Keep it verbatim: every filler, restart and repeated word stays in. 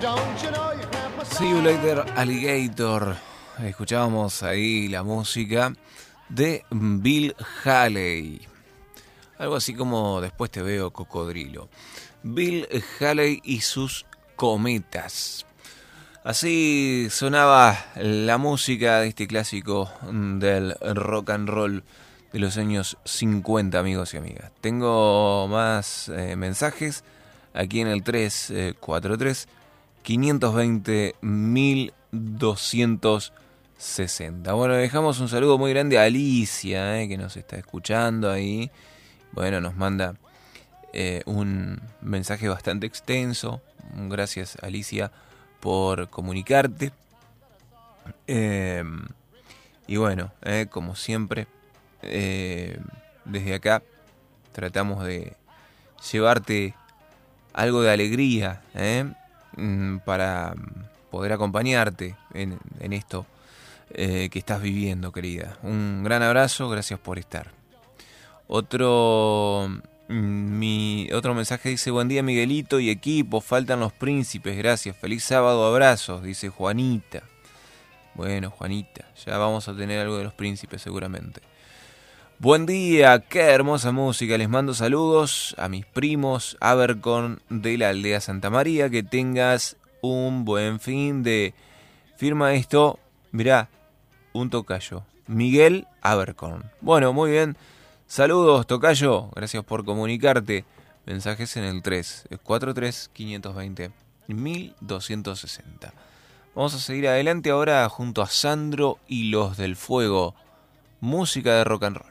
See You Later Alligator. Escuchábamos ahí la música de Bill Haley. Algo así como Después te veo cocodrilo. Bill Haley y sus cometas. Así sonaba la música de este clásico del rock and roll de los años cincuenta, amigos y amigas. Tengo más eh, mensajes aquí en el tres cuatro tres, cinco dos cero, mil doscientos sesenta. Bueno, dejamos un saludo muy grande a Alicia, eh, que nos está escuchando ahí. Bueno, nos manda eh, un mensaje bastante extenso. Gracias, Alicia, por comunicarte. Eh, y bueno, eh, como siempre, eh, desde acá tratamos de llevarte algo de alegría, eh, para poder acompañarte en, en esto eh, que estás viviendo, querida. Un gran abrazo, gracias por estar. Otro, mi, otro mensaje dice: buen día, Miguelito y equipo, faltan los príncipes, gracias, feliz sábado, abrazos, dice Juanita. Bueno, Juanita, ya vamos a tener algo de los príncipes seguramente. Buen día, qué hermosa música, les mando saludos a mis primos Abercorn de la aldea Santa María, que tengas un buen fin de... Firma esto, mirá, un tocayo, Miguel Abercorn. Bueno, muy bien, saludos tocayo, gracias por comunicarte. Mensajes en el tres cuatro tres, cinco dos cero, mil doscientos sesenta. Vamos a seguir adelante ahora junto a Sandro y los del Fuego, música de rock and roll.